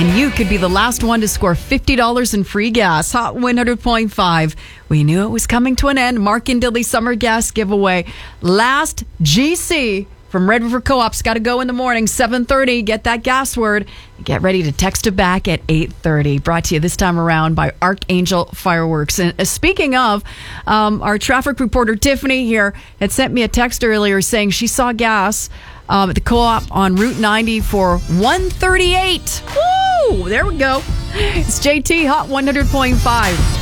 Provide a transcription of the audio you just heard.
and you could be the last one to score $50 in free gas. Hot 100.5. We knew it was coming to an end. Mark and Dilly Summer Gas Giveaway. Last GC from Red River Co-op's got to go in the morning, 7:30. Get that gas word. Get ready to text it back at 8:30. Brought to you this time around by Archangel Fireworks. And speaking of, our traffic reporter Tiffany here had sent me a text earlier saying she saw gas at the Co-op on Route 90 for $138. Woo! There we go. It's JT Hot 100.5.